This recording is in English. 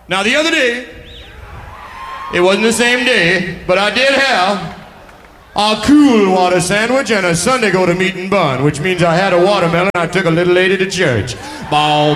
Now, the other day, it wasn't the same day, but I did have a cool water sandwich and a Sunday go to meeting bun, which means I had a watermelon. I took a little lady to church. Ball.